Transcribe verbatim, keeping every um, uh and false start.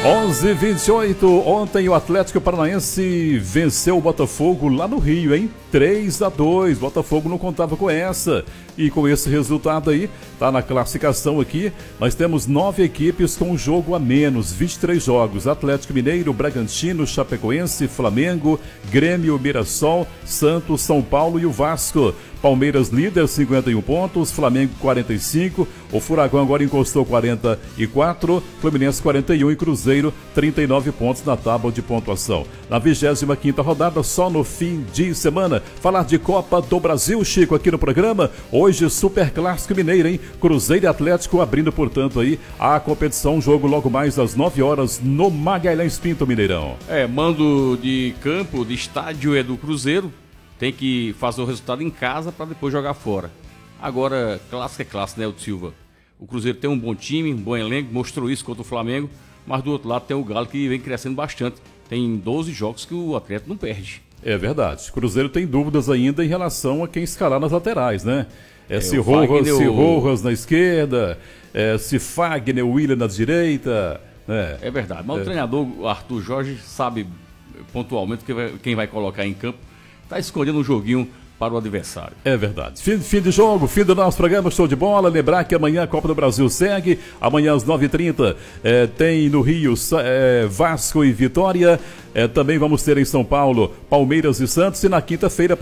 onze e vinte e oito, ontem o Atlético Paranaense venceu o Botafogo lá no Rio, hein? três a dois, Botafogo não contava com essa. E com esse resultado aí, tá na classificação aqui, nós temos nove equipes com um jogo a menos, vinte e três jogos. Atlético Mineiro, Bragantino, Chapecoense, Flamengo, Grêmio, Mirassol, Santos, São Paulo e o Vasco. Palmeiras líder, cinquenta e um pontos, Flamengo quarenta e cinco, o Furacão agora encostou quarenta e quatro, Fluminense quarenta e um e Cruzeiro trinta e nove pontos na tábua de pontuação. Na vigésima quinta rodada, só no fim de semana, falar de Copa do Brasil, Chico, aqui no programa. Hoje, Super Clássico Mineiro, hein? Cruzeiro e Atlético abrindo, portanto, aí a competição, jogo logo mais às nove horas no Magalhães Pinto, Mineirão. É, mando de campo, de estádio é do Cruzeiro. Tem que fazer o resultado em casa para depois jogar fora. Agora, clássico é clássico, né, o Silva? O Cruzeiro tem um bom time, um bom elenco, mostrou isso contra o Flamengo, mas do outro lado tem o Galo que vem crescendo bastante. Tem doze jogos que o Atlético não perde. É verdade. O Cruzeiro tem dúvidas ainda em relação a quem escalar nas laterais, né? É, é se, Rojas, Fagner, se Rojas na esquerda, é, se Fagner, Willian na direita. Né? É verdade, mas é. O treinador, o Arthur Jorge, sabe pontualmente quem vai, quem vai colocar em campo. Está escolhendo um joguinho para o adversário. É verdade. Fim, fim de jogo, fim do nosso programa, show de bola. Lembrar que amanhã a Copa do Brasil segue. Amanhã às nove e trinta é, tem no Rio é, Vasco e Vitória. É, também vamos ter em São Paulo Palmeiras e Santos. E na quinta-feira